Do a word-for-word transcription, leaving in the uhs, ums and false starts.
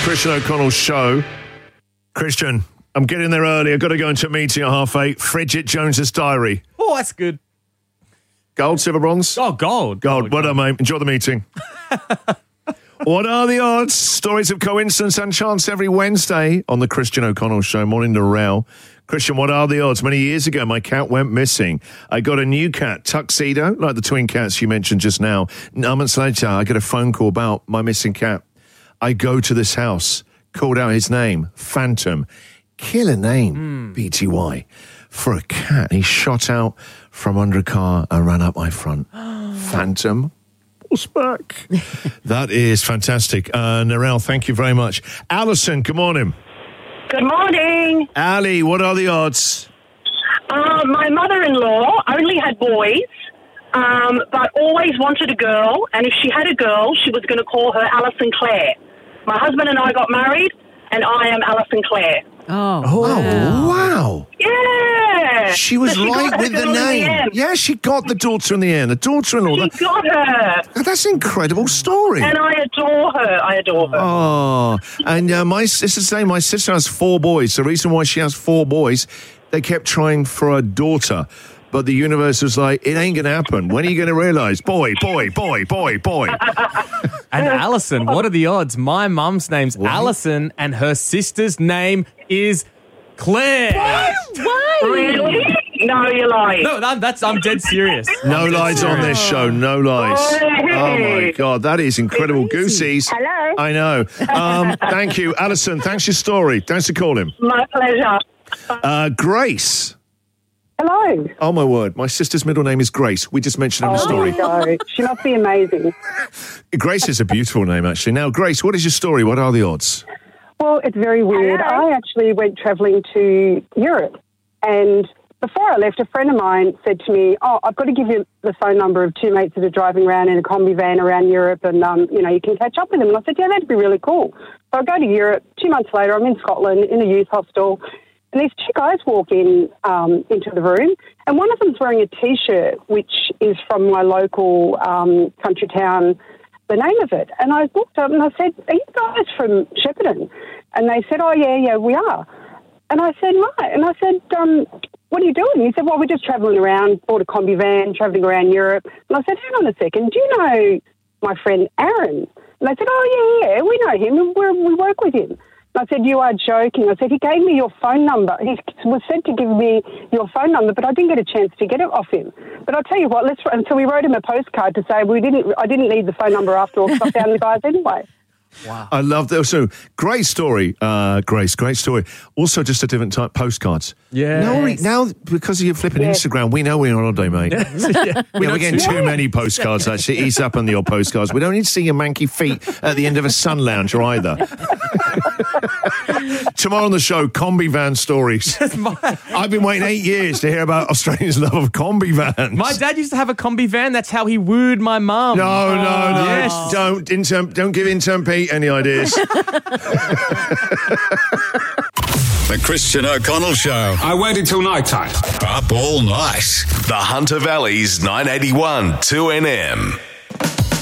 Christian O'Connell show. Christian, I'm getting there early. I've got to go into a meeting at half eight. Bridget Jones's Diary. Oh, that's good. Gold, silver, bronze? Oh, gold. Gold. Gold Well gold. done, mate. Enjoy the meeting. What are the odds? Stories of coincidence and chance every Wednesday on the Christian O'Connell show. Morning to Rail. Christian, what are the odds? Many years ago, my cat went missing. I got a new cat, Tuxedo, like the twin cats you mentioned just now. Nine months later, I get a phone call about my missing cat. I go to this house, called out his name, Phantom. Killer name, mm. B T Y, for a cat. He shot out from under a car and ran up my front. Phantom. What's back? That is fantastic. Uh, Narelle, thank you very much. Alison, good morning. Good morning. Ali, what are the odds? Uh, my mother-in-law only had boys, um, but always wanted a girl. And if she had a girl, she was going to call her Alison Claire. My husband and I got married, and I am Alison Claire. Oh, Oh, wow. wow. Yeah. She was So she right got her with the girl in name. end. Yeah, she got the daughter in the end. The daughter-in-law. She got her. That's an incredible story. And I adore her. I adore her. Oh, and uh, my sister saying my sister has four boys. The reason why she has four boys, they kept trying for a daughter, but the universe was like, it ain't gonna happen. When are you gonna realise? Boy, boy, boy, boy, boy. And Alison, what are the odds? My mum's name's What? Alison, and her sister's name is Claire. Why? Really? No, you're lying. No, that, that's I'm dead serious. No lies on this show. No lies. Oh my God, that is incredible. Goosies. Hello. I know. Um, thank you, Alison. Thanks for your story. Thanks for calling. My pleasure. Uh, Grace. Hello. Oh my word, my sister's middle name is Grace. We just mentioned her in the story. No, she must be amazing. Grace is a beautiful name, actually. Now, Grace, what is your story? What are the odds? Well, it's very weird. Hello. I actually went travelling to Europe, and before I left, a friend of mine said to me, oh, I've got to give you the phone number of two mates that are driving around in a combi van around Europe, and, um, you know, you can catch up with them. And I said, yeah, that'd be really cool. So I go to Europe. Two months later, I'm in Scotland in a youth hostel, and these two guys walk in um, into the room, and one of them's wearing a T-shirt, which is from my local um, country town, the name of it. And I looked up and I said, are you guys from Shepparton? And they said, oh, yeah, yeah, we are. And I said, right. And I said, um, what are you doing? He said, well, we're just travelling around, bought a combi van, travelling around Europe. And I said, hang on a second, do you know my friend Aaron? And they said, oh, yeah, yeah, we know him, We're, we work with him. I said, you are joking. I said, he gave me your phone number. He was said to give me your phone number, but I didn't get a chance to get it off him. But I'll tell you what, let's. And so we wrote him a postcard to say we didn't. I didn't need the phone number after all because I found the guys anyway. Wow. I love that. So, great story, uh, Grace, great story. Also, just a different type, postcards. Yes. Now, we- now because of your flipping Yeah. Instagram, we know we're on holiday, mate. yeah, we Yeah, know we're getting too- too many postcards, actually. Ease up on your postcards. We don't need to see your manky feet at the end of a sun lounger either. Tomorrow on the show, combi van stories. I've been waiting eight years to hear about Australians' love of combi vans. My dad used to have a combi van. That's how he wooed my mum. No, no, no. Yes. Don't, intern, don't give intern Pete any ideas. The Christian O'Connell Show. I waited till night time. Up all night. The Hunter Valley's nine eighty-one two N M.